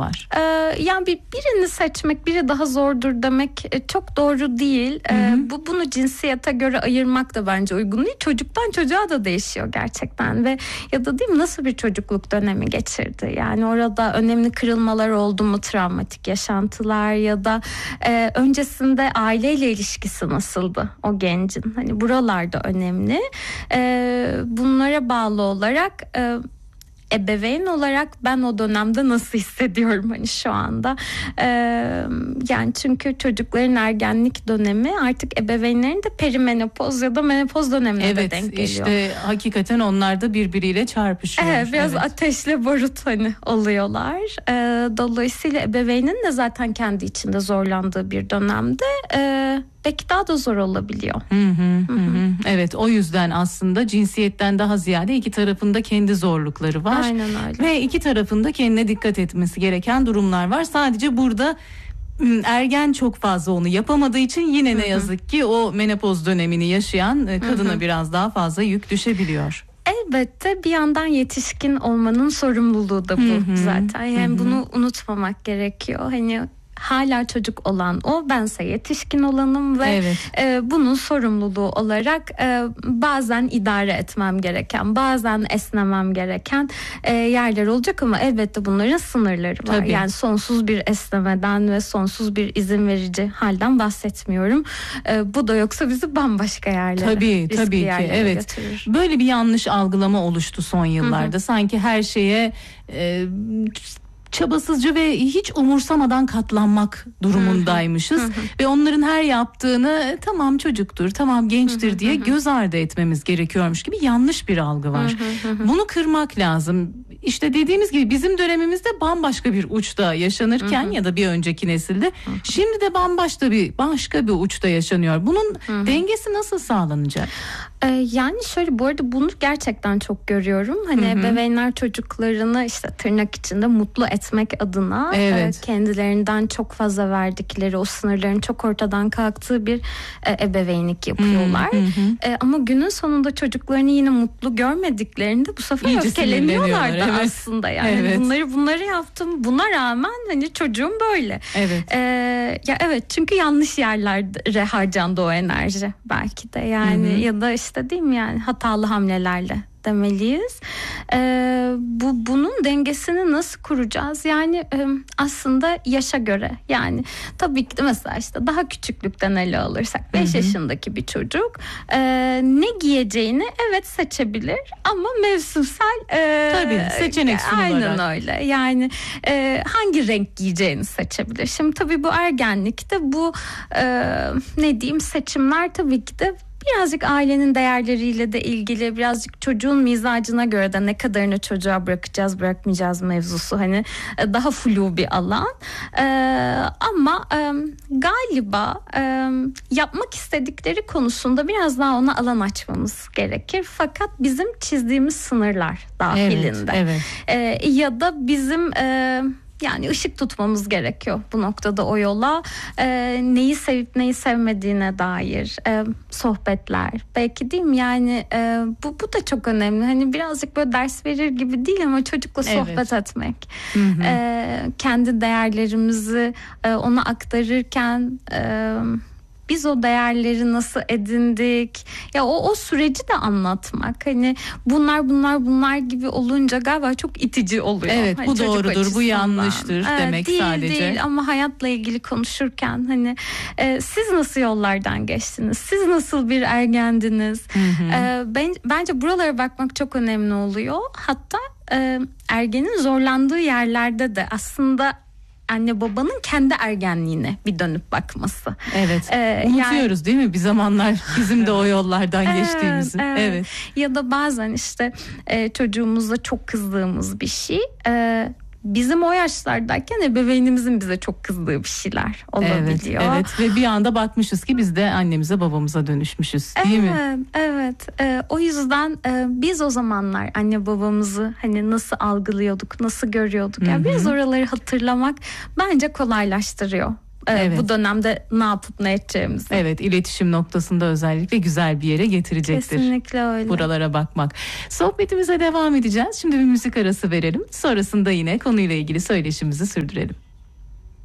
var? Yani birini seçmek, biri daha zordur demek çok doğru değil. Bunu cinsiyete göre ayırmak da bence uygun değil. Çocuktan çocuğa da değişiyor gerçekten ve ya da değil mi, nasıl bir çocukluk dönemi geçirdi? Yani orada önemli kırılmalar oldu mu, travmatik yaşantılar ya da öncesinde aileyle ilişkisi nasıldı o gencin? Hani buralarda önemli. Bunlara bağlı olarak ebeveyn olarak ben o dönemde nasıl hissediyorum hani şu anda, yani çünkü çocukların ergenlik dönemi artık ebeveynlerin de perimenopoz ya da menopoz dönemine de denk geliyor. Evet, işte hakikaten onlar da birbiriyle çarpışıyor. Evet, biraz ateşle barut hani oluyorlar. Dolayısıyla ebeveynin de zaten kendi içinde zorlandığı bir dönemde belki daha da zor olabiliyor. Evet, o yüzden aslında cinsiyetten daha ziyade iki tarafında kendi zorlukları var. Aynen öyle. Ve iki tarafında kendine dikkat etmesi gereken durumlar var. Sadece burada ergen çok fazla onu yapamadığı için yine ne yazık ki o menopoz dönemini yaşayan kadına biraz daha fazla yük düşebiliyor. Elbette bir yandan yetişkin olmanın sorumluluğu da bu zaten. Yani bunu unutmamak gerekiyor. Hani hala çocuk olan o, bense yetişkin olanım ve bunun sorumluluğu olarak bazen idare etmem gereken, bazen esnemem gereken yerler olacak ama elbette bunların sınırları var. Tabii. Yani sonsuz bir esnemeden ve sonsuz bir izin verici halden bahsetmiyorum. Bu da yoksa bizi bambaşka yerlere, tabii ki götürür. Böyle bir yanlış algılama oluştu son yıllarda. Sanki her şeye çabasızca ve hiç umursamadan katlanmak durumundaymışız ve onların her yaptığını tamam çocuktur, tamam gençtir diye göz ardı etmemiz gerekiyormuş gibi yanlış bir algı var. Bunu kırmak lazım. İşte dediğimiz gibi bizim dönemimizde bambaşka bir uçta yaşanırken ya da bir önceki nesilde şimdi de başka bir uçta yaşanıyor. Bunun dengesi nasıl sağlanacak? Yani şöyle, bu arada bunu gerçekten çok görüyorum. Hani ebeveynler çocuklarını işte tırnak içinde mutlu etmek adına kendilerinden çok fazla verdikleri, o sınırların çok ortadan kalktığı bir ebeveynlik yapıyorlar. Ama günün sonunda çocuklarını yine mutlu görmediklerinde bu sefer öfkeleniyorlar da aslında. Yani bunları yaptım, buna rağmen hani çocuğum böyle. Çünkü yanlış yerlere harcandı o enerji belki de yani ya da işte değil mi, yani hatalı hamlelerle demeliyiz. Bunun dengesini nasıl kuracağız? Yani aslında yaşa göre, yani tabii ki de mesela işte daha küçüklükten ele alırsak 5 yaşındaki bir çocuk ne giyeceğini seçebilir ama mevsimsel tabii seçenek sunularak. Aynen öyle. Yani hangi renk giyeceğini seçebilir. Şimdi tabii bu ergenlikte bu seçimler tabii ki de birazcık ailenin değerleriyle de ilgili, birazcık çocuğun mizacına göre de ne kadarını çocuğa bırakacağız, bırakmayacağız mevzusu hani daha flu bir alan. Ama galiba yapmak istedikleri konusunda biraz daha ona alan açmamız gerekir. Fakat bizim çizdiğimiz sınırlar dahilinde. Ya da bizim yani ışık tutmamız gerekiyor bu noktada o yola. Neyi sevip neyi sevmediğine dair sohbetler. Belki değil mi? Yani bu da çok önemli. Hani birazcık böyle ders verir gibi değil ama çocukla sohbet etmek. Kendi değerlerimizi ona aktarırken biz o değerleri nasıl edindik? Ya o süreci de anlatmak. Hani bunlar gibi olunca galiba çok itici oluyor. Evet, hani bu doğrudur, bu yanlıştır demek değil, sadece. Değil ama hayatla ilgili konuşurken hani siz nasıl yollardan geçtiniz? Siz nasıl bir ergendiniz? Bence buralara bakmak çok önemli oluyor. Hatta ergenin zorlandığı yerlerde de aslında anne babanın kendi ergenliğine bir dönüp bakması. Unutuyoruz değil mi bir zamanlar bizim de o yollardan geçtiğimizi. Ya da bazen işte çocuğumuzla çok kızdığımız bir şey. Bizim o yaşlardayken ebeveynimizin bize çok kızdığı bir şeyler olabiliyor. Evet ve bir anda bakmışız ki biz de annemize babamıza dönüşmüşüz değil mi? Evet. O yüzden biz o zamanlar anne babamızı hani nasıl algılıyorduk, nasıl görüyorduk? Yani biraz oraları hatırlamak bence kolaylaştırıyor bu dönemde ne yapıp ne edeceğimizi. Evet, iletişim noktasında özellikle güzel bir yere getirecektir. Kesinlikle öyle. Buralara bakmak. Sohbetimize devam edeceğiz. Şimdi bir müzik arası verelim. Sonrasında yine konuyla ilgili söyleşimizi sürdürelim.